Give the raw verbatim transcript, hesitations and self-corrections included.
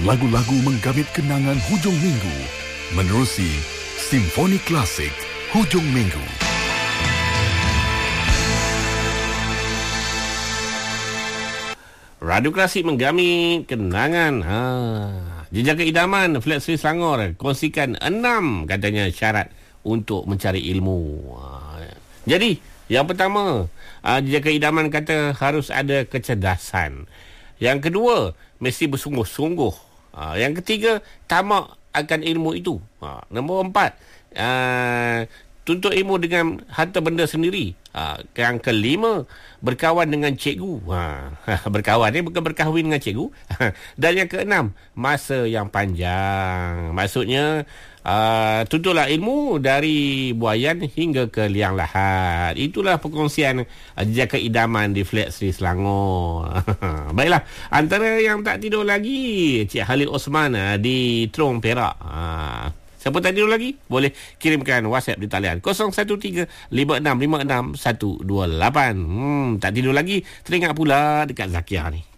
lagu-lagu menggamit kenangan hujung minggu menerusi Simfoni Klasik Hujung Minggu. Radio Klasik menggamit kenangan. Ha. Jejaka idaman Flat Sri Selangor kongsikan enam katanya syarat untuk mencari ilmu. Ha. Jadi, yang pertama, uh, jejaka idaman kata harus ada kecerdasan. Yang kedua, mesti bersungguh-sungguh. Uh, yang ketiga, tamak akan ilmu itu. Uh, nombor empat, uh, tuntut ilmu dengan harta benda sendiri. Uh, yang kelima, berkawan dengan cikgu. Uh, berkawan ni bukan berkahwin dengan cikgu. Dan yang keenam, masa yang panjang. Maksudnya, uh, tuntutlah ilmu dari buayan hingga ke liang lahat. Itulah perkongsian uh, jejaka idaman di Flat Sri Selangor. Baiklah, antara yang tak tidur lagi, Cik Halil Osman uh, di Terong Perak. Uh, Siapa tak tidur lagi? Boleh kirimkan WhatsApp di talian kosong satu tiga lima enam lima enam satu dua lapan. Hmm, tak tidur lagi? Teringat pula dekat Zakia ni.